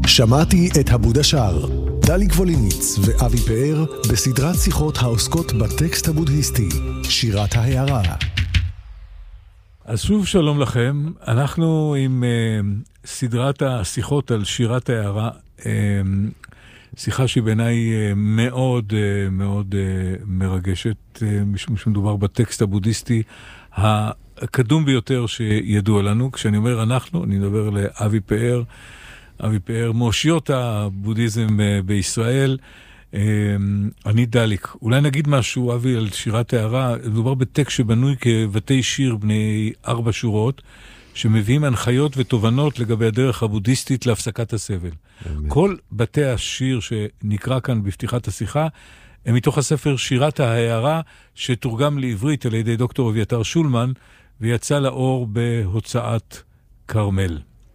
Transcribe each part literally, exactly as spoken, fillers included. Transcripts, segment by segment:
שמעתי את הבוד השאר. דליק ווליניץ ואבי פאר בסדרת שיחות העוסקות בטקסט הבודהיסטי, שירת ההערה. אז שוב שלום לכם, אנחנו עם uh, סדרת השיחות על שירת ההערה, uh, שיחה שהיא בעיניי uh, מאוד uh, מאוד uh, מרגשת, uh, משום שמדובר בטקסט הבודהיסטי הקדום ביותר שידוע לנו. כשאני אומר אנחנו, אני מדבר לאבי פאר, אבי פאר, מאושיות הבודהיזם uh, בישראל. Uh, אני דליק. אולי נגיד משהו, אבי, על שירת ההערה. מדובר בטקסט שבנוי כבתי שיר בני ארבע שורות, שמביאים הנחיות ותובנות לגבי הדרך הבודהיסטית להפסקת הסבל. באמת. כל בתי השיר שנקרא כאן בפתיחת השיחה, הם מתוך הספר שירת ההערה, שתורגם לעברית על ידי דוקטור אביתר שולמן, ויצא לאור בהוצאת קרמל.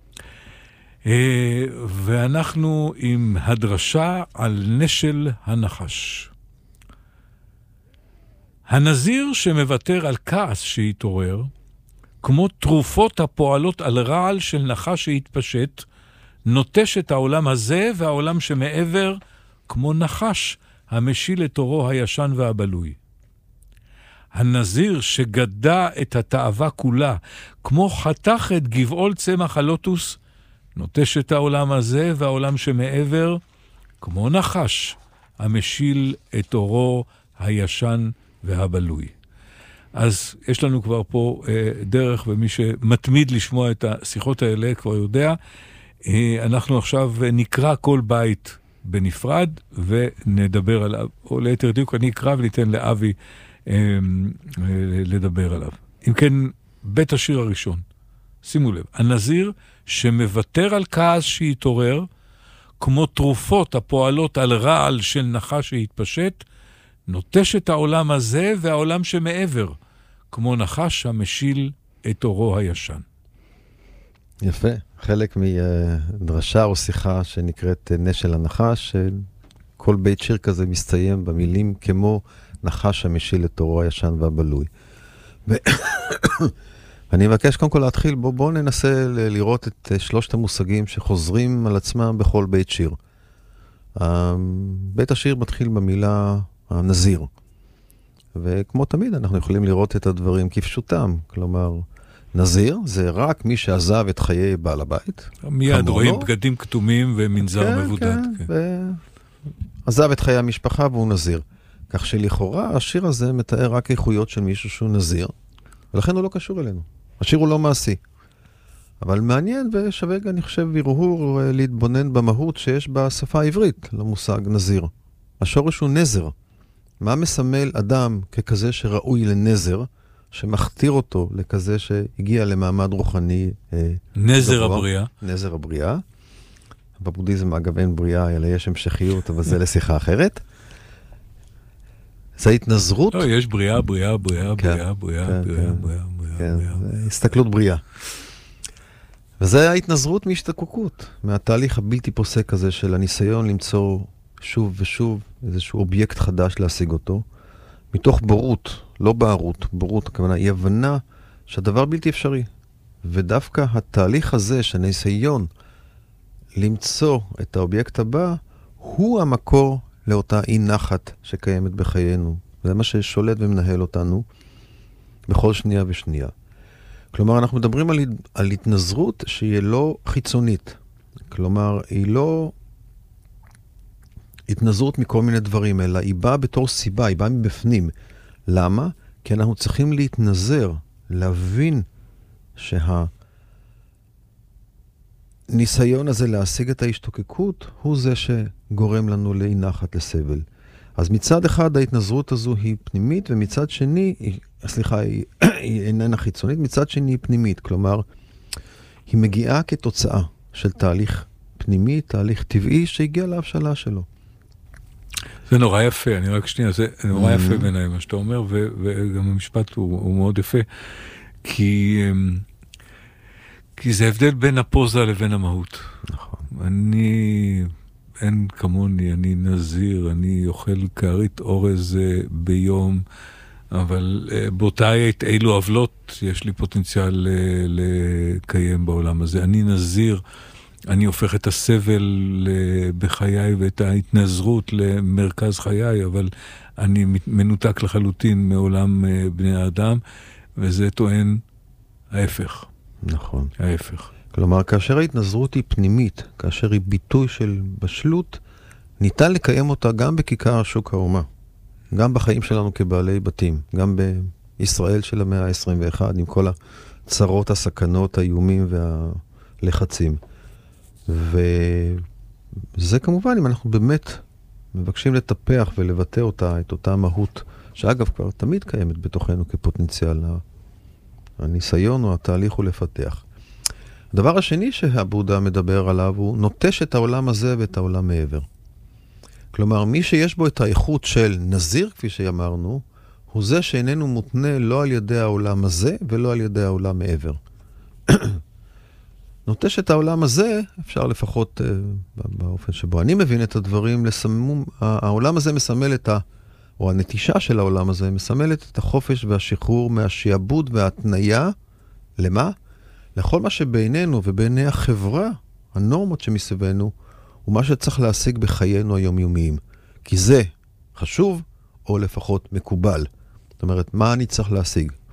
ואנחנו עם הדרשה על נשל הנחש. הנזיר שמוותר על כעס שהתעורר, כמו תרופות הפועלות על רעל של נחש שהתפשט, נוטש את העולם הזה והעולם שמעבר, כמו נחש המשיל את אורו הישן והבלוי. הנזיר שגדע את התאווה כולה, כמו חתך את גבעול צמח הלוטוס, נוטש את העולם הזה והעולם שמעבר, כמו נחש המשיל את אורו הישן והבלוי. אז יש לנו כבר פה אה, דרך, ומי שמתמיד לשמוע את השיחות האלה כבר יודע. אה, אנחנו עכשיו נקרא כל בית בנפרד ונדבר עליו, או ליתר דיוק אני אקרא וניתן לאבי אה, אה, לדבר עליו. אם כן, בית השיר הראשון, שימו לב, הנזיר שמוותר על כעס שהתעורר, כמו תרופות הפועלות על רעל של נחש שהתפשט, נוטש את העולם הזה והעולם שמעבר, כמו נחש המשיל את אורו הישן. יפה. חלק מדרשה או שיחה שנקראת נשל הנחש, כל בית שיר כזה מסתיים במילים כמו נחש המשיל את אורו הישן והבלוי. ו... אני מבקש קודם כל להתחיל, בואו בוא ננסה ל- לראות את שלושת המושגים שחוזרים על עצמם בכל בית שיר. בית השיר מתחיל במילה הנזיר. וכמו תמיד אנחנו יכולים לראות את הדברים כפשוטם. כלומר, נזיר זה רק מי שעזב את חיי בעל הבית. מיד רואים בגדים כתומים ומנזר כן, מבודד. כן, כן. ועזב את חיי המשפחה והוא נזיר. כך שלכאורה השיר הזה מתאר רק איכויות של מישהו שהוא נזיר. ולכן הוא לא קשור אלינו. השיר הוא לא מעשי. אבל מעניין ושווה, אני חושב, הרהור להתבונן במהות שיש בשפה העברית למושג נזיר. השורש הוא נזר. מה מסמל אדם ככזה שראוי לנזר, שמכתיר אותו לכזה שהגיע למעמד רוחני נזר גבוה, הבריאה. נזר הבריאה. בבודהיזם אגב אין בריאה, אלא יש המשכיות, אבל זה לשיחה אחרת. זה התנזרות. לא, יש בריאה, בריאה, בריאה, בריאה, בריאה, בריאה, בריאה, כן, הסתכלות בריאה. וזה ההתנזרות מהשתקקות, מהתהליך הבלתי פוסק הזה של הניסיון למצוא שוב ושוב איזשהו אובייקט חדש להשיג אותו, מתוך בורות, לא בערות, בורות, הכוונה, היא הבנה שהדבר בלתי אפשרי. ודווקא התהליך הזה, שהניסיון למצוא את האובייקט הבא, הוא המקור לאותה אי נחת שקיימת בחיינו. זה מה ששולט ומנהל אותנו בכל שנייה ושנייה. כלומר, אנחנו מדברים על, על התנזרות שהיא לא חיצונית. כלומר, היא לא התנזרות מכל מיני דברים, אלא היא באה בתור סיבה, היא באה מבפנים. למה? כי אנחנו צריכים להתנזר, להבין שהניסיון הזה להשיג את ההשתוקקות הוא זה שגורם לנו לאי נחת, לסבל. אז מצד אחד ההתנזרות הזו היא פנימית, ומצד שני, היא, סליחה, היא, היא איננה חיצונית, מצד שני היא פנימית. כלומר, היא מגיעה כתוצאה של תהליך פנימי, תהליך טבעי שהגיע להבשלה שלו. זה נורא יפה, אני רק שנייה, זה נורא יפה בעיניי מה שאתה אומר, ו- וגם המשפט הוא, הוא מאוד יפה, כי, כי זה הבדל בין הפוזה לבין המהות. נכון. אני... אין כמוני, אני נזיר, אני אוכל קערית אורז ביום, אבל באותה עת אילו עוולות יש לי פוטנציאל לקיים בעולם הזה. אני נזיר אני הופך את הסבל בחיי ואת ההתנזרות למרכז חיי, אבל אני מנותק לחלוטין מעולם בני האדם, וזה טוען ההפך. נכון. ההפך. כלומר, כאשר ההתנזרות היא פנימית, כאשר היא ביטוי של בשלות, ניתן לקיים אותה גם בכיכר שוק האומה, גם בחיים שלנו כבעלי בתים, גם בישראל של המאה ה-עשרים ואחת, עם כל הצרות, הסכנות, האיומים והלחצים. וזה כמובן, אם אנחנו באמת מבקשים לטפח ולבטא אותה, את אותה מהות, שאגב כבר תמיד קיימת בתוכנו כפוטנציאל, הניסיון או התהליך הוא לפתח. הדבר השני שהבודה מדבר עליו הוא נוטש את העולם הזה ואת העולם מעבר. כלומר, מי שיש בו את האיכות של נזיר, כפי שאמרנו, הוא זה שאיננו מותנה לא על ידי העולם הזה ולא על ידי העולם מעבר. נוטש את העולם הזה, אפשר לפחות uh, באופן שבו אני מבין את הדברים, לסמום, העולם הזה מסמל את ה... או הנטישה של העולם הזה מסמלת את החופש והשחרור מהשיעבוד וההתניה. למה? לכל מה שבינינו ובעיני החברה, הנורמות שמסביבנו, הוא מה שצריך להשיג בחיינו היומיומיים. כי זה חשוב, או לפחות מקובל. זאת אומרת, מה אני צריך להשיג?